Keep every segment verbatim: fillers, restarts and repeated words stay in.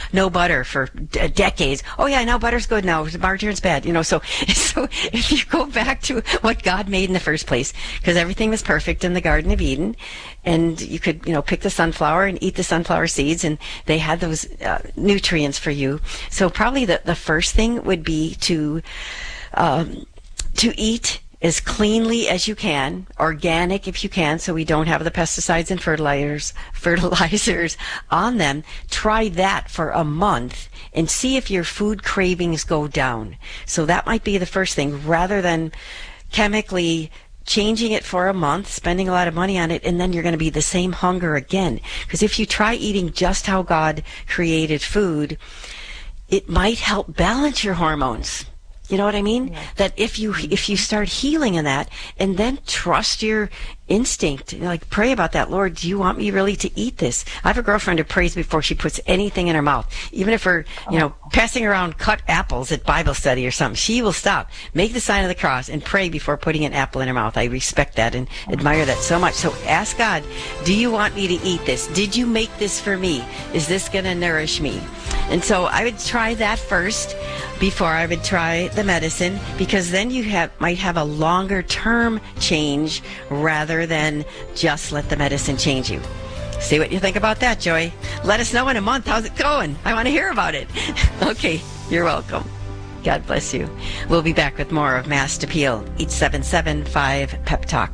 no butter for d- decades. Oh yeah, now butter's good now. Margarine's bad. You know, so, so if you go back to what God made in the first place, because everything was perfect in the Garden of Eden, and you could, you know, pick the sunflower and eat the sunflower seeds, and they had those uh, nutrients for you. So probably the, the first thing would be to, um, to eat as cleanly as you can, organic if you can, so we don't have the pesticides and fertilizers fertilizers on them. Try that for a month and see if your food cravings go down. So that might be the first thing, rather than chemically changing it for a month, spending a lot of money on it, and then you're going to be the same hunger again. Because if you try eating just how God created food, it might help balance your hormones. You know what I mean? Yeah. That if you if you start healing in that, and then trust your instinct, like pray about that. Lord, do you want me really to eat this? I have a girlfriend who prays before she puts anything in her mouth, even if we're you know passing around cut apples at Bible study or something. She will stop, make the sign of the cross, and pray before putting an apple in her mouth. I respect that and admire that so much. So ask God, do you want me to eat this? Did you make this for me? Is this going to nourish me? And so I would try that first before I would try the medicine, because then you have might have a longer term change rather than just let the medicine change you. See what you think about that, Joy. Let us know in a month. How's it going? I want to hear about it. Okay, you're welcome. God bless you. We'll be back with more of Mass Appeal, eight seven seven five Pep Talk.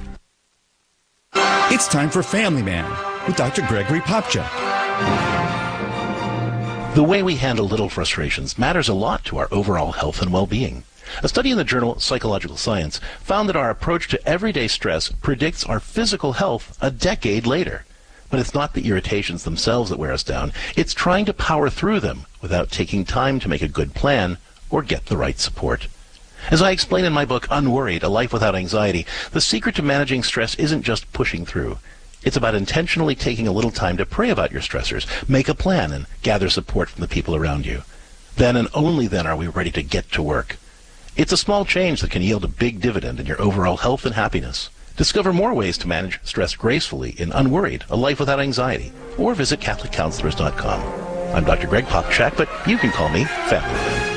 It's time for Family Man with Doctor Gregory Popcak. The way we handle little frustrations matters a lot to our overall health and well-being. A study in the journal Psychological Science found that our approach to everyday stress predicts our physical health a decade later. But it's not the irritations themselves that wear us down. It's trying to power through them without taking time to make a good plan or get the right support. As I explain in my book, Unworried, A Life Without Anxiety, the secret to managing stress isn't just pushing through. It's about intentionally taking a little time to pray about your stressors, make a plan, and gather support from the people around you. Then and only then are we ready to get to work. It's a small change that can yield a big dividend in your overall health and happiness. Discover more ways to manage stress gracefully in Unworried, A Life Without Anxiety, or visit Catholic Counselors dot com. I'm Doctor Greg Popcak, but you can call me Family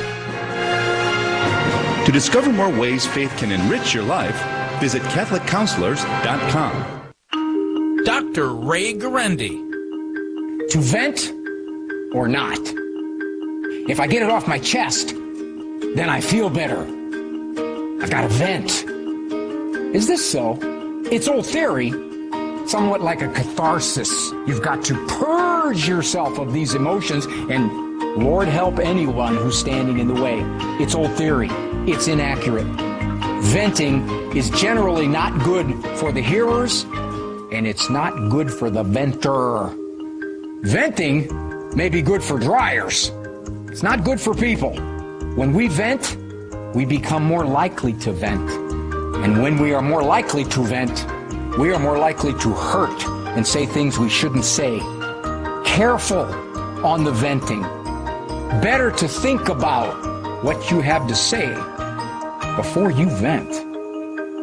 Man. To discover more ways faith can enrich your life, visit Catholic Counselors dot com. Doctor Ray Guarendi. To vent or not? If I get it off my chest, then I feel better. I've got to vent. Is this so? It's old theory, somewhat like a catharsis. You've got to purge yourself of these emotions, and Lord help anyone who's standing in the way. It's old theory. It's inaccurate. Venting is generally not good for the hearers, and it's not good for the venter. Venting may be good for dryers. It's not good for people. When we vent, we become more likely to vent. And when we are more likely to vent, we are more likely to hurt and say things we shouldn't say. Careful on the venting. Better to think about what you have to say before you vent.